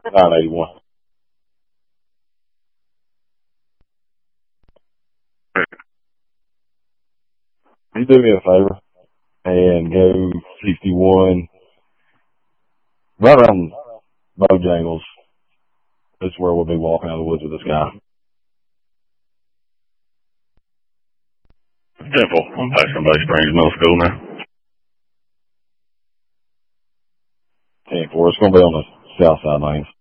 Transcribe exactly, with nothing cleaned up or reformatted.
nine eighty-one. You do me a favor and go sixty-one, right around Bojangles. That's where we'll be walking out of the woods with this guy. Simple. I'm passing Bay Springs Middle School now. ten four. It's going to be on the south side lanes.